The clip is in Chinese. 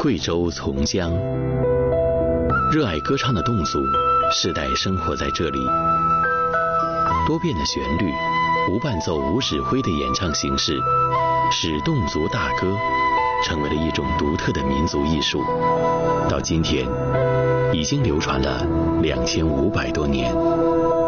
贵州从江，热爱歌唱的侗族世代生活在这里。多变的旋律，无伴奏无指挥的演唱形式，使侗族大歌成为了一种独特的民族艺术。到今天，已经流传了2500多年。